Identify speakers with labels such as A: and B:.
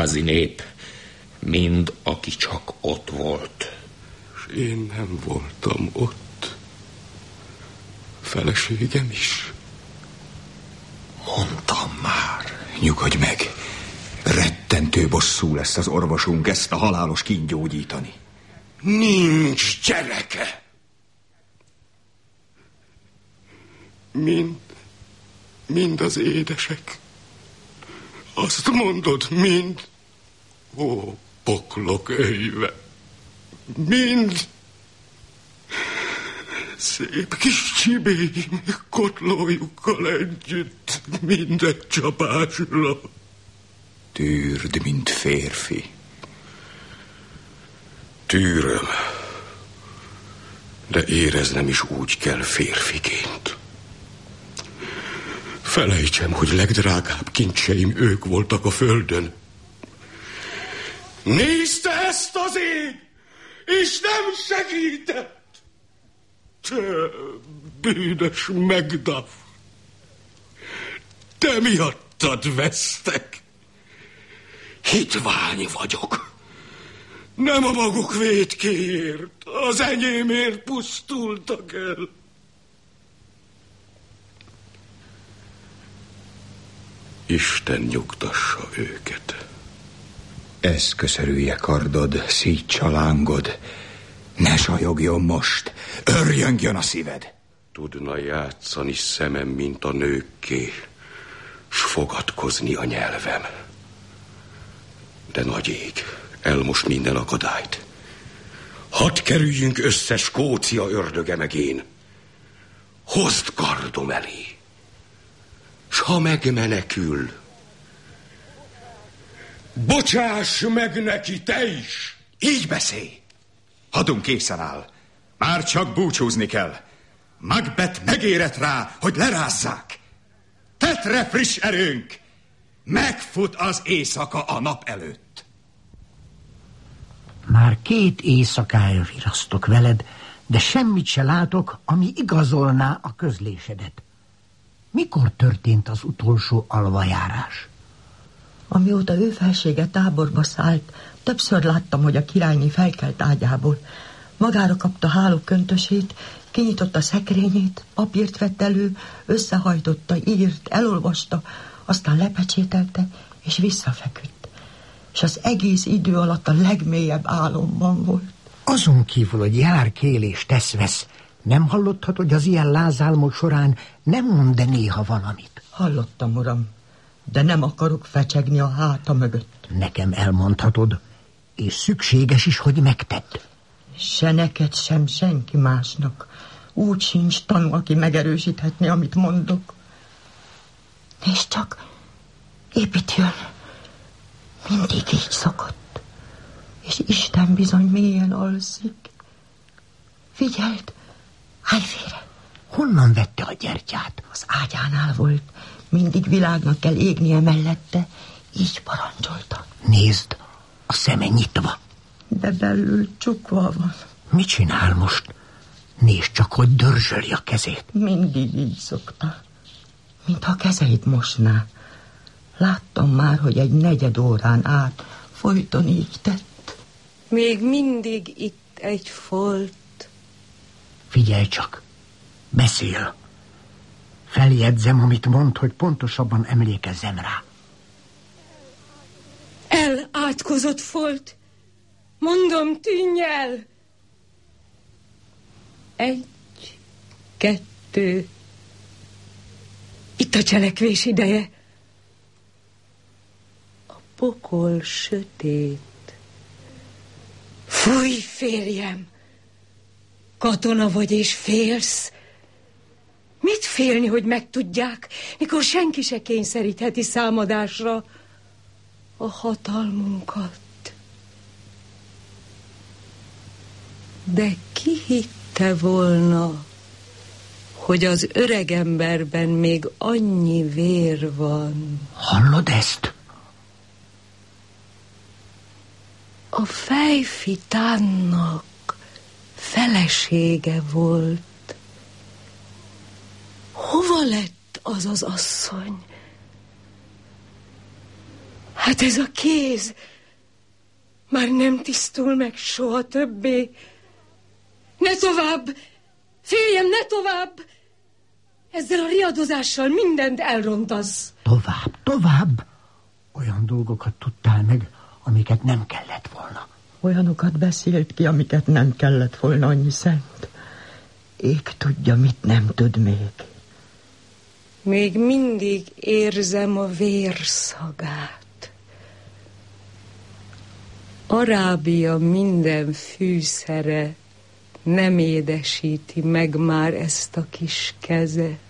A: házi nép, mind aki csak ott volt.
B: És én nem voltam ott. Feleségem is.
C: Mondtam már. Nyugodj meg. Rettentő bosszú lesz az orvosunk ezt a halálos kínt gyógyítani.
B: Nincs gyereke. Mind az édesek. Azt mondod, mind. Ó, poklok öjve. Mind. Szép kis csibéim, kotlójukkal együtt, minden csapásra.
C: Tűrd, mint férfi.
B: Tűröm. De éreznem is úgy kell férfiként. Felejtsem, hogy legdrágább kincseim ők voltak a földön. Nézte ezt az ég, és nem segített. Te bűnös Megdaf. Te miattad vesztek. Hitvány vagyok. Nem a maguk vétkéért, az enyémért pusztultak el. Isten nyugtassa őket.
C: Ez köszörülje kardod, szítsa a lángod. Ne sajogjon most, örjöngjön a szíved.
B: Tudna játszani szemem, mint a nőkké, s fogadkozni a nyelvem. De nagy ég, elmos minden akadályt. Hadd kerüljünk össze Skócia ördöge meg én. Hozd kardom elé, s ha megmenekül, bocsáss meg neki te is.
C: Így beszélj. Hadunk készen áll. Már csak búcsúzni kell. Macbeth megérett rá, hogy lerázzák. Tetre friss erőnk. Megfut az éjszaka a nap előtt.
D: Már 2 éjszakája virasztok veled, de semmit se látok, ami igazolná a közlésedet. Mikor történt az utolsó alvajárás?
E: Amióta ő felsége táborba szállt, többször láttam, hogy a királyné felkelt ágyából. Magára kapta hálóköntösét, kinyitotta szekrényét, papírt vett elő, összehajtotta, írt, elolvasta, aztán lepecsételte, és visszafeküdt. És az egész idő alatt a legmélyebb álomban volt.
D: Azon kívül, hogy jár, kél és tesz-vesz, nem hallottad, hogy az ilyen lázálmok során nem mond-e néha valamit?
E: Hallottam, uram, de nem akarok fecsegni a háta mögött.
D: Nekem elmondhatod, és szükséges is, hogy megtedd.
E: Se neked, sem senki másnak. Úgy sincs tanú, aki megerősíthetné, amit mondok. Nézd csak, épp itt jön. Mindig így szokott. És Isten bizony mélyen alszik. Figyeld, állj félre.
D: Honnan vette a gyertyát?
E: Az ágyánál volt. Mindig világnak kell égnie mellette. Így parancsolta.
D: Nézd, a szeme nyitva.
E: De belül csukva van.
D: Mit csinál most? Nézd csak, hogy dörzsöli a kezét.
E: Mindig így szokta. Mintha a kezeit mosná. Láttam már, hogy egy 4 órán át folyton így tett.
F: Még mindig itt egy folt.
D: Figyelj csak, beszél. Feljegyzem, amit mond, hogy pontosabban emlékezzem rá.
F: Elátkozott folt. Mondom, tűnj el. 1, 2. Itt a cselekvés ideje. A pokol sötét. Fúj, férjem! Katona vagy és félsz? Mit félni, hogy megtudják, mikor senki se kényszerítheti számadásra a hatalmunkat? De ki hitte volna, hogy az öregemberben még annyi vér van?
D: Hallod ezt?
F: A fejfitánnak felesége volt. Hova lett az az asszony? Hát ez a kéz már nem tisztul meg soha többé. Ne tovább! Féljem, ne tovább! Ezzel a riadozással mindent elrontasz.
D: Tovább, tovább! Olyan dolgokat tudtál meg, amiket nem kellett volna.
E: Olyanokat beszélt ki, amiket nem kellett volna, annyi szent. Ég tudja, mit nem tud még.
F: Még mindig érzem a vérszagát. Arábia minden fűszere nem édesíti meg már ezt a kis kezet.